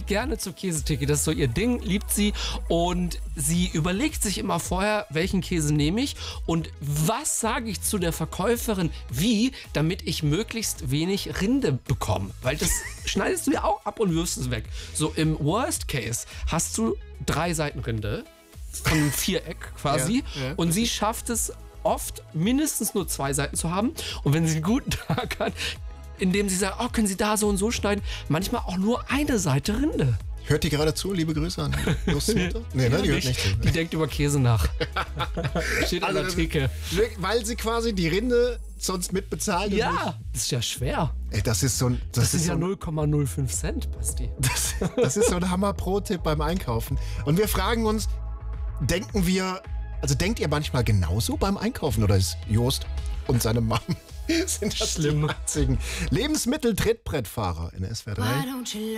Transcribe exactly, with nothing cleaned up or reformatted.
gerne zur Käsetheke. Das ist so ihr Ding, liebt sie. Und sie überlegt sich immer vorher, welchen Käse nehme ich und was sage ich zu der Verkäuferin, wie, damit ich möglichst wenig Rinde bekomme. Weil das schneidest du ja auch ab und wirfst es weg. So im Worst Case hast du drei Seiten Rinde von einem Viereck quasi Ja, ja. und sie schafft es oft, mindestens nur zwei Seiten zu haben. Und wenn sie einen guten Tag hat, indem sie sagt, oh, können Sie da so und so schneiden, manchmal auch nur eine Seite Rinde. Hört die gerade zu? Liebe Grüße an Justus Mutter? Nee, ne, die hört nicht zu. Die denkt über Käse nach. Steht an Also der das Theke. ist- Weil sie quasi die Rinde sonst mitbezahlt. und Ja, das ist ja schwer. nicht- Ey, das ist so ein... Das, Das, sind ist ja so ein, null Komma null fünf Cent, Basti. das, das ist so ein Hammer-Pro-Tipp beim Einkaufen. Und wir fragen uns, denken wir... Also denkt ihr manchmal genauso beim Einkaufen? Oder ist Jost und seine Mom... Sind das Schlimm. die einzigen Lebensmittel-Trittbrettfahrer in S W R drei? Why don't you